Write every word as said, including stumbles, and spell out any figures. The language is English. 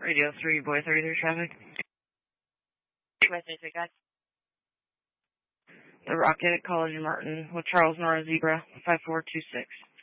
Radio three, Boy thirty-three traffic. West guys. The Rocket at College of Martin with Charles Nora Zebra, five four two six.